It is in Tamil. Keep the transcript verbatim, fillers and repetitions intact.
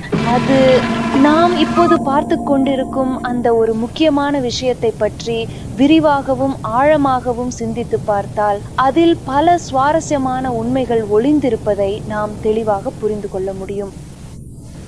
அது நாம் இப்போது பார்த்து கொண்டிருக்கும் அந்த ஒரு முக்கியமான விஷயத்தை பற்றி விரிவாகவும் ஆழமாகவும் சிந்தித்து பார்த்தால் அதில் பல சுவாரஸ்யமான உண்மைகள் ஒளிந்திருப்பதை நாம் தெளிவாக புரிந்து கொள்ள முடியும்.